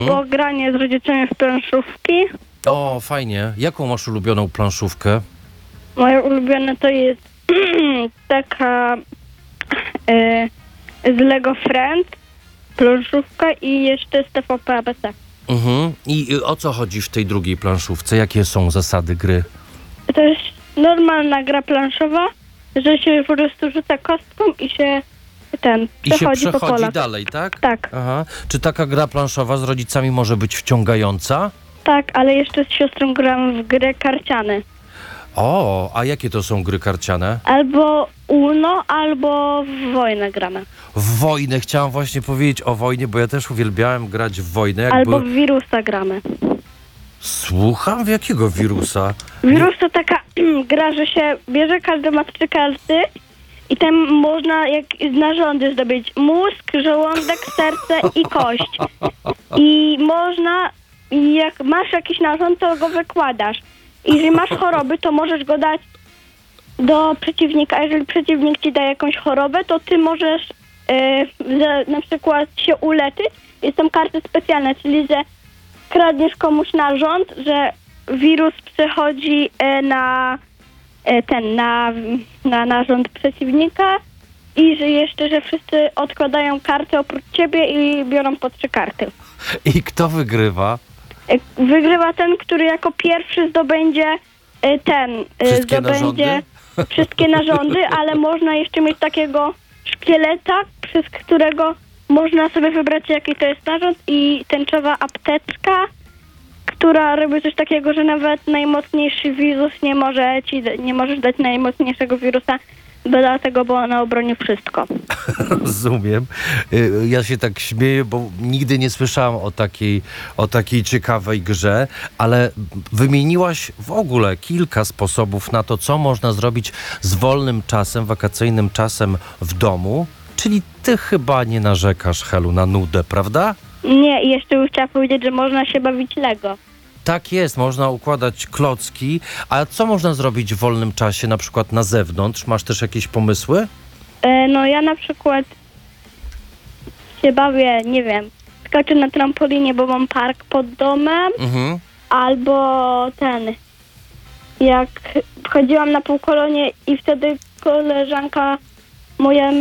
bo granie z rodzicami w planszówki. O, fajnie. Jaką masz ulubioną planszówkę? Moje ulubione to jest taka z Lego Friends, planszówka i jeszcze z TVP ABC. I o co chodzi w tej drugiej planszówce? Jakie są zasady gry? To jest normalna gra planszowa, że się po prostu rzuca kostką i się przechodzi po polach. Dalej, tak? Tak. Aha. Czy taka gra planszowa z rodzicami może być wciągająca? Tak, ale jeszcze z siostrą gram w gry karciane. O, a jakie to są gry karciane? Albo Uno, albo w wojnę gramy. W wojnę. Chciałam właśnie powiedzieć o wojnie, bo ja też uwielbiałem grać w wojnę. Albo w wirusa gramy. Słucham? W jakiego wirusa? Wirus to taka gra, że się bierze, każdy ma 3 karty i tam można jak narządy zdobyć. Mózg, żołądek, serce i kość. I można, jak masz jakiś narząd, to go wykładasz. I jeżeli masz choroby, to możesz go dać do przeciwnika. A jeżeli przeciwnik ci da jakąś chorobę, to ty możesz na przykład się uleczyć. I są karty specjalne, czyli że kradniesz komuś narząd, że wirus przechodzi na narząd przeciwnika i że jeszcze, że wszyscy odkładają karty oprócz ciebie i biorą po 3 karty. I kto wygrywa? Wygrywa ten, który jako pierwszy zdobędzie wszystkie narządy, ale można jeszcze mieć takiego szkieleta, przez którego można sobie wybrać, jaki to jest narząd i tęczowa apteczka, która robi coś takiego, że nawet najmocniejszy wirus nie możesz dać najmocniejszego wirusa, dlatego, bo ona obroni wszystko. Rozumiem. Ja się tak śmieję, bo nigdy nie słyszałam o takiej ciekawej grze, ale wymieniłaś w ogóle kilka sposobów na to, co można zrobić z wolnym czasem, wakacyjnym czasem w domu. Czyli ty chyba nie narzekasz, Helu, na nudę, prawda? Nie, i jeszcze bym chciała powiedzieć, że można się bawić Lego. Tak jest, można układać klocki. A co można zrobić w wolnym czasie, na przykład na zewnątrz? Masz też jakieś pomysły? No ja na przykład się bawię, nie wiem, skaczę na trampolinie, bo mam park pod domem, albo jak chodziłam na półkolonie i wtedy koleżanka moja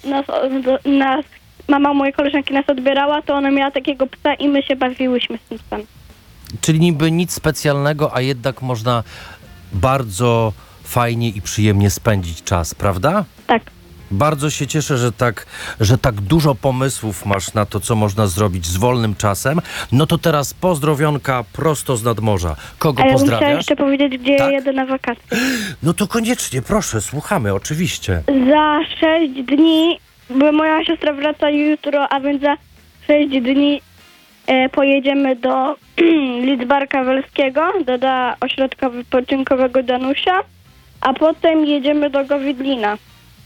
mama mojej koleżanki nas odbierała, to ona miała takiego psa i my się bawiłyśmy z tym psem. Czyli niby nic specjalnego, a jednak można bardzo fajnie i przyjemnie spędzić czas, prawda? Tak. Bardzo się cieszę, że tak dużo pomysłów masz na to, co można zrobić z wolnym czasem. No to teraz pozdrowionka prosto z nadmorza. Kogo A ja bym pozdrawiasz? chciała jeszcze powiedzieć, gdzie ja jedę na wakacje. No to koniecznie, proszę, słuchamy, oczywiście. Za 6 dni, bo moja siostra wraca jutro, a więc za 6 dni pojedziemy do Lidzbarka Welskiego, do ośrodka wypoczynkowego Danusia, a potem jedziemy do Gowidlina.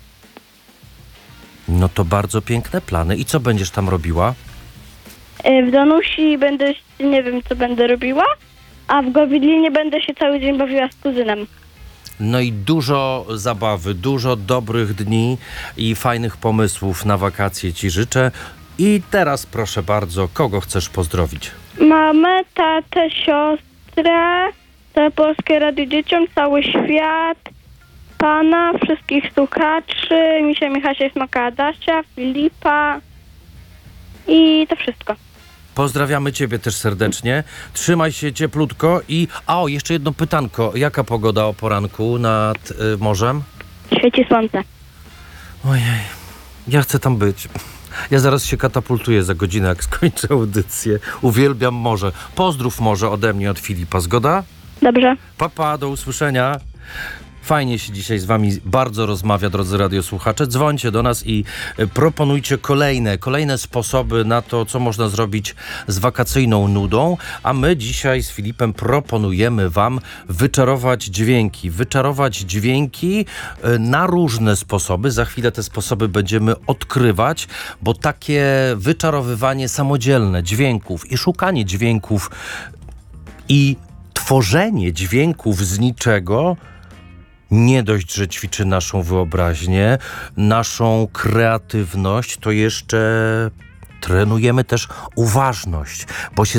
No to bardzo piękne plany. I co będziesz tam robiła? W Danusi nie wiem, co będę robiła, a w Gowidlinie będę się cały dzień bawiła z kuzynem. No i dużo zabawy, dużo dobrych dni i fajnych pomysłów na wakacje ci życzę. I teraz proszę bardzo, kogo chcesz pozdrowić? Mamę, tatę, siostrę, całe Polskie Radio Dzieciom, cały świat, pana, wszystkich słuchaczy, Misia, Michasia, Smaka, Adasia, Filipa i to wszystko. Pozdrawiamy ciebie też serdecznie. Trzymaj się cieplutko i... jeszcze jedno pytanko. Jaka pogoda o poranku nad morzem? Świeci słońce. Ojej, ja chcę tam być. Ja zaraz się katapultuję za godzinę, jak skończę audycję. Uwielbiam morze. Pozdrów morze ode mnie, od Filipa. Zgoda? Dobrze. Pa, do usłyszenia. Fajnie się dzisiaj z wami bardzo rozmawia, drodzy radiosłuchacze. Dzwońcie do nas i proponujcie kolejne sposoby na to, co można zrobić z wakacyjną nudą. A my dzisiaj z Filipem proponujemy wam wyczarować dźwięki na różne sposoby. Za chwilę te sposoby będziemy odkrywać, bo takie wyczarowywanie samodzielne dźwięków i szukanie dźwięków i tworzenie dźwięków z niczego nie dość, że ćwiczy naszą wyobraźnię, naszą kreatywność, to jeszcze trenujemy też uważność, bo się